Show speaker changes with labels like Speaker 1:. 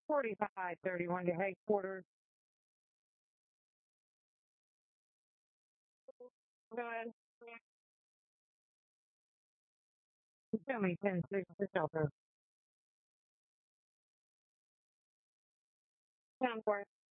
Speaker 1: 4531 to headquarters. Go ahead. Show me 10-6 to shelter. 10-4.